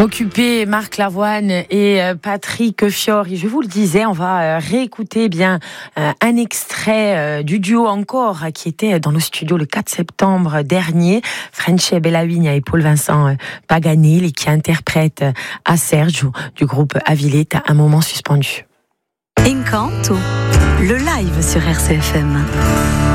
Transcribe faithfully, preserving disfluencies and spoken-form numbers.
Occupé, Marc Lavoine et Patrick Fiori. Je vous le disais, on va réécouter bien un extrait du duo Encore qui était dans nos studios le quatre septembre dernier. Frenchy Bellavigne et Paul Vincent Paganel qui interprète à Serge du groupe Aviletta, un moment suspendu. Encanto, le live sur R C F M.